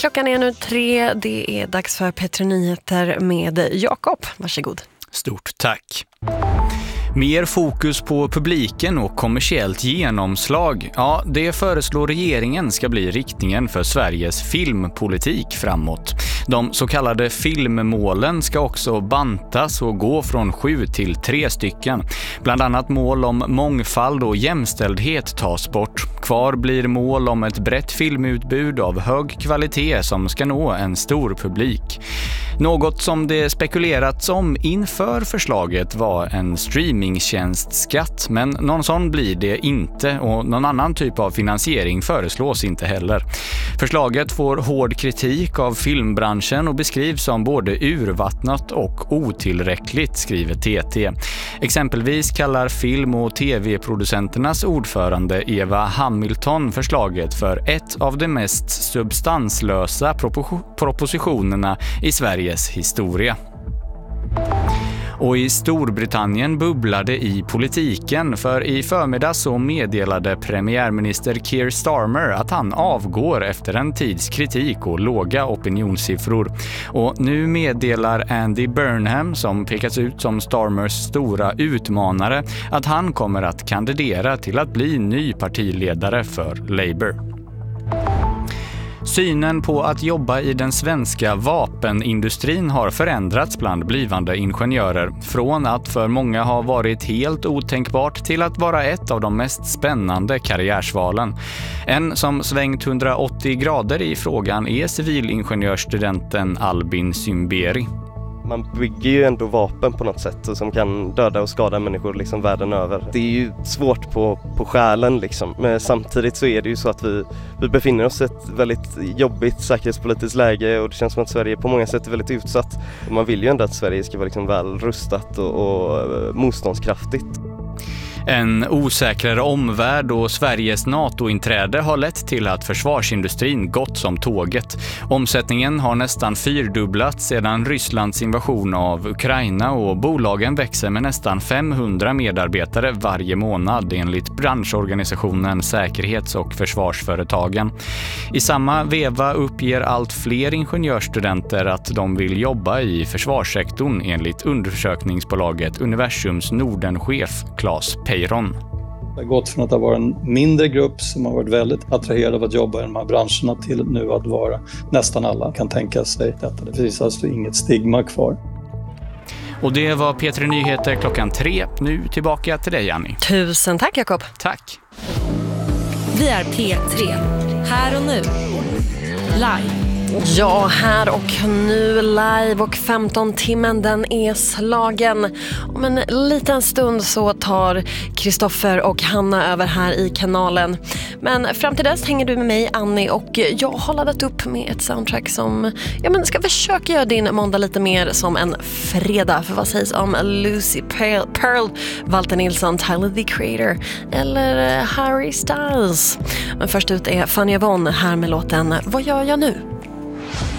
Klockan är nu 3. Det är dags för Petri Nyheter med Jakob. Varsågod. Stort tack. Mer fokus på publiken och kommersiellt genomslag. Ja, det föreslår regeringen ska bli riktningen för Sveriges filmpolitik framåt. De så kallade filmmålen ska också bantas och gå från 7 till 3 stycken. Bland annat mål om mångfald och jämställdhet tas bort. Kvar blir mål om ett brett filmutbud av hög kvalitet som ska nå en stor publik. Något som det spekulerats om inför förslaget var en streamingtjänstskatt, men någon sån blir det inte och någon annan typ av finansiering föreslås inte heller. Förslaget får hård kritik av filmbranschen och beskrivs som både urvattnat och otillräckligt, skriver TT. Exempelvis kallar film- och tv-producenternas ordförande Eva Hamilton förslaget för ett av de mest substanslösa propositionerna i Sveriges historia. Och i Storbritannien bubblade i politiken, för i förmiddag så meddelade premiärminister Keir Starmer att han avgår efter en tids kritik och låga opinionssiffror. Och nu meddelar Andy Burnham, som pekats ut som Starmers stora utmanare, att han kommer att kandidera till att bli ny partiledare för Labour. Synen på att jobba i den svenska vapenindustrin har förändrats bland blivande ingenjörer. Från att för många ha varit helt otänkbart till att vara ett av de mest spännande karriärsvalen. En som svängt 180 grader i frågan är civilingenjörsstudenten Albin Symberi. Man bygger ju ändå vapen på något sätt som kan döda och skada människor liksom världen över. Det är ju svårt på själen liksom. Men samtidigt så är det ju så att vi befinner oss i ett väldigt jobbigt säkerhetspolitiskt läge och det känns som att Sverige på många sätt är väldigt utsatt. Och man vill ju ändå att Sverige ska vara liksom väl rustat och motståndskraftigt. En osäkrare omvärld och Sveriges NATO-inträde har lett till att försvarsindustrin gått som tåget. Omsättningen har nästan 4-dubblats sedan Rysslands invasion av Ukraina och bolagen växer med nästan 500 medarbetare varje månad enligt branschorganisationen Säkerhets- och försvarsföretagen. I samma veva uppger allt fler ingenjörsstudenter att de vill jobba i försvarssektorn enligt undersökningsbolaget Universums Nordenchef Claes Peyron. Det har gått från att ha varit en mindre grupp som har varit väldigt attraherad av att jobba i de här branscherna till nu att vara nästan alla kan tänka sig detta. Det finns alltså inget stigma kvar. Och det var Petri Nyheter klockan 3. Nu tillbaka till dig, Annie. Tusen tack, Jakob. Tack. Vi är P3. Här och nu. Live. Ja, här och nu live och 15-timmen den är slagen. Om en liten stund så tar Kristoffer och Hanna över här i kanalen. Men fram till dess hänger du med mig, Annie, och jag har laddat upp med ett soundtrack som ska försöka göra din måndag lite mer som en fredag. För vad sägs om Lucy Pearl, Walter Nilsson, Tyler the Creator eller Harry Styles? Men först ut är Fanny Yvonne här med låten Vad gör jag nu?